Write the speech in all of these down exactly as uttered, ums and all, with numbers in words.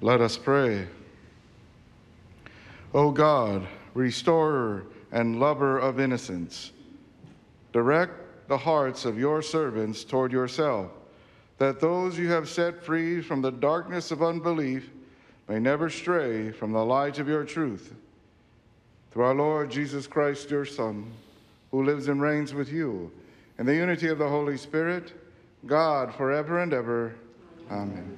Let us pray. O God, restorer and lover of innocence, direct the hearts of your servants toward yourself, that those you have set free from the darkness of unbelief may never stray from the light of your truth. Through our Lord Jesus Christ, your Son, who lives and reigns with you in the unity of the Holy Spirit, God, forever and ever. Amen.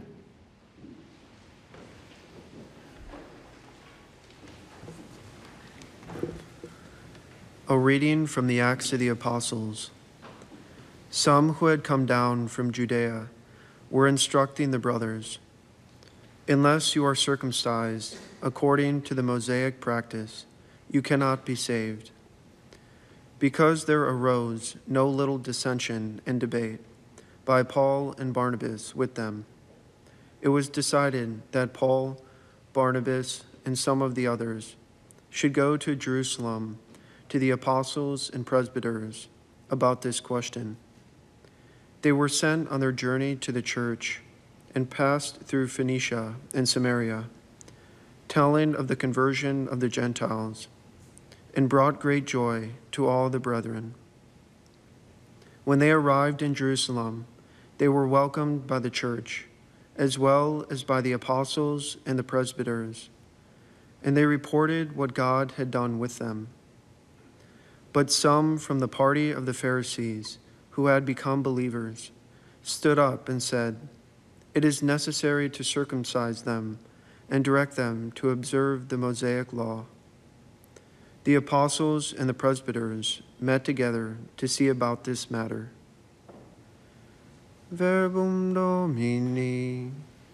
A reading from the Acts of the Apostles. Some who had come down from Judea were instructing the brothers, "Unless you are circumcised according to the Mosaic practice, you cannot be saved." Because there arose no little dissension and debate by Paul and Barnabas with them, it was decided that Paul, Barnabas, and some of the others should go to Jerusalem to the apostles and presbyters about this question. They were sent on their journey to the church and passed through Phoenicia and Samaria, telling of the conversion of the Gentiles, and brought great joy to all the brethren. When they arrived in Jerusalem, they were welcomed by the church, as well as by the apostles and the presbyters, and they reported what God had done with them. But some from the party of the Pharisees, who had become believers, stood up and said, "It is necessary to circumcise them and direct them to observe the Mosaic law." The apostles and the presbyters met together to see about this matter. Verbum Domini.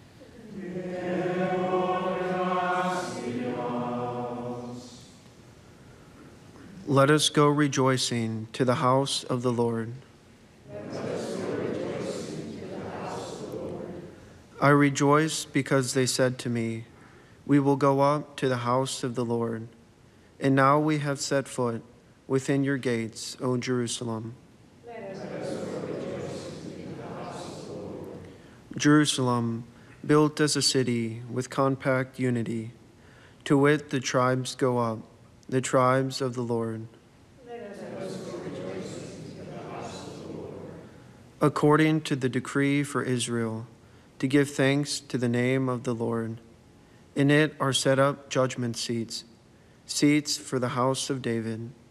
Let us go rejoicing to the house of the Lord. I rejoice because they said to me, "We will go up to the house of the Lord." And now we have set foot within your gates, O Jerusalem. Jerusalem, built as a city with compact unity, to wit the tribes go up, the tribes of the Lord. According to the decree for Israel, to give thanks to the name of the Lord. In it are set up judgment seats, seats for the house of David.